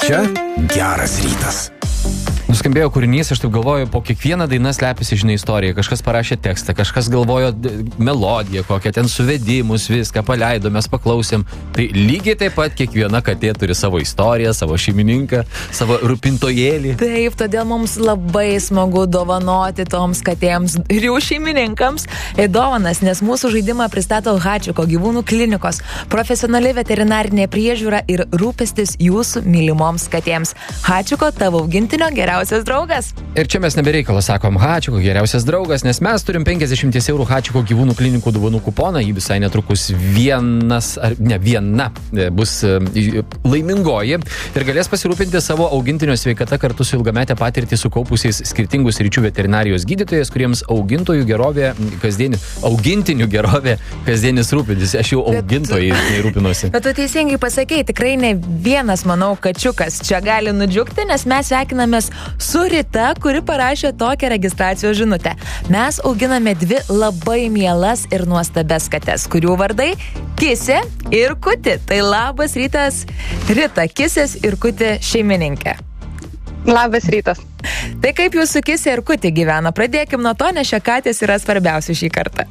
Čia geras rytas. Nuskambėjo kūrinys, aš taip galvoju, po kiekvieną dainą slepiasi, žinai, istorija. Kažkas parašė tekstą, kažkas galvojo melodiją kokią, ten suvedimus, viską paleido, mes paklausėm. Tai lygiai taip pat kiekviena katė turi savo istoriją, savo šeimininką, savo rūpintojėlį. Taip, todėl mums labai smagu dovanoti toms katėms ir jų šeimininkams dovanas, nes mūsų žaidimą pristato Hachiko gyvūnų klinikos, profesionali veterinarinė priežiūra ir rūpestis jūsų mylimoms katėms. Hachiko, tavo augintinio geriausias draugas. Ir čia mes nebereikalo sakom Hachiko geriausias draugas, nes mes turim 50 eurų Hachiko gyvūnų klinikų dovanų kuponą, jį visai netrukus viena bus laimingoji ir galės pasirūpinti savo augintinio sveikata kartu su ilgametę patirtį sukaupusiais skirtingus sričių veterinarijos gydytojais, kuriems augintinių gerovė kasdienis rūpintis. Aš jau augintojai rūpinosi. Bet tu teisingai pasakei, tikrai ne vienas, manau, kačiukas čia gali nudžiugti, nes mes sveikinamės su Rita, kuri parašė tokią registracijos žinutę. Mes auginame dvi labai mielas ir nuostabes kates, kurių vardai Kisė ir Kuti. Tai labas rytas, Rita, Kisės ir Kuti šeimininkė. Labas rytas. Tai kaip jūsų Kisė ir Kuti gyvena? Pradėkim nuo to, nes šie katės yra svarbiausi šį kartą.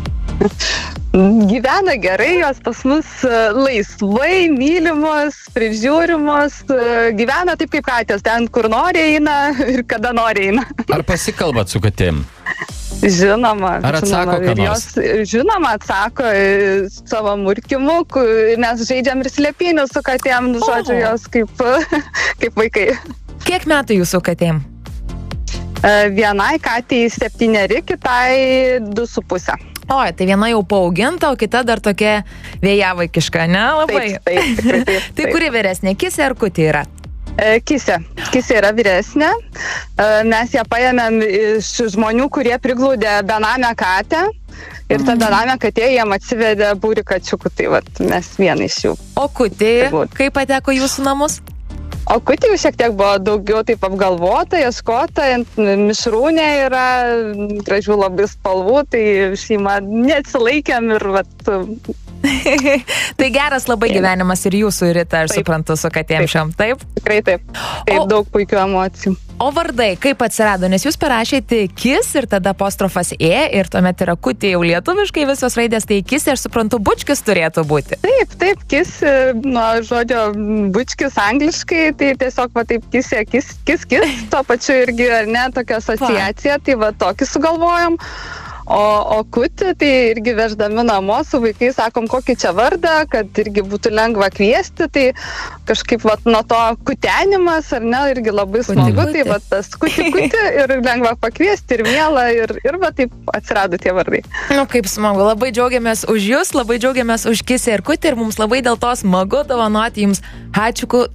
Gyvena gerai, jos pas mus laisvai, mylimos, prižiūrimos, gyvena taip kaip katės, ten kur nori eina ir kada nori eina. Ar pasikalbat su katėm? Žinoma. Ar atsako ką nors? Žinoma, atsako savo murkimu, nes žaidžiam ir slėpinių su katėm, žodžiu, jos kaip vaikai. Kiek metų jūsų katėm? Vienai katei 7, kitai 2,5. Oi, tai viena jau paauginta, o kita dar tokia vėjavaikiška, ne? Labai. Taip. Tai kuri vyresnė, Kisė ar Kuti yra? Kisė yra vyresnė. Mes ją paėmėm iš žmonių, kurie priglaudė benamę katę. Ir ta benamė katė jiem atsivedė būrį kačiukų, tai vat, mes vieną iš jų. O Kuti, kaip pateko jūsų namus? O Kuti jau šiek tiek buvo daugiau taip apgalvota, ieškota, mišrūnė yra, gražių labai spalvų, tai šeima neatsilaikėm ir vat... Tai geras labai gyvenimas ir jūsų, Rita, aš suprantu, su katėm šiam, taip? Tikrai taip. Daug puikių emocijų. O vardai, kaip atsirado? Nes jūs parašėte Kis ir tada apostrofas ir tuomet yra Kuti jau lietuviškai visos raidės, tai Kis, aš suprantu, bučkis turėtų būti. Taip, Kis, nuo žodžio bučkis angliškai, tai tiesiog va taip kis, tuo pačiu irgi, ar ne, tokia asociacija, tai va tokį sugalvojom. O Kuti, tai irgi veždami namo su vaikais, sakom, kokį čia vardą, kad irgi būtų lengva kviesti, tai kažkaip vat, nuo to kutenimas, ar ne, irgi labai smagu, tai vat, tas kuti ir lengva pakviesti ir miela ir va taip atsirado tie vardai. Nu, kaip smagu, labai džiaugiamės už jūs, labai džiaugiamės už Kisę ir Kuti ir mums labai dėl to smagu dovanoti jums Hachiko